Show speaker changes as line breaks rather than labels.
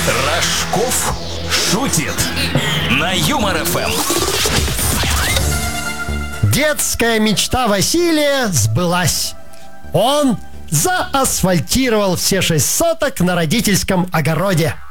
Рожков шутит на Юмор ФМ.
Детская мечта Василия сбылась. Он заасфальтировал все 6 соток на родительском огороде.